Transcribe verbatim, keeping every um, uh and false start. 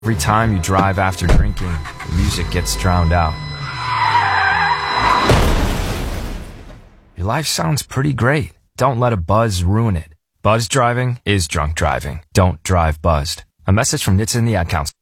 Every time you drive after drinking, the music gets drowned out. Your life sounds pretty great. Don't let a buzz ruin it. Buzz driving is drunk driving. Don't drive buzzed. A message from N H T S A and the Ad Council.